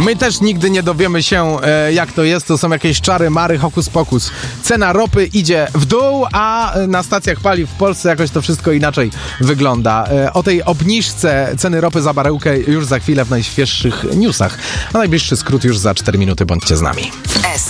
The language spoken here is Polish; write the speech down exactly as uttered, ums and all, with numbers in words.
My też nigdy nie dowiemy się, e, jak to jest. To są jakieś czary, mary, hokus pokus. Cena ropy idzie w dół, a na stacjach paliw w Polsce jakoś to wszystko inaczej wygląda. E, o tej obniżce ceny ropy za baryłkę już za chwilę w najświeższych newsach. A najbliższy skrót już za cztery minuty. Bądźcie z nami. S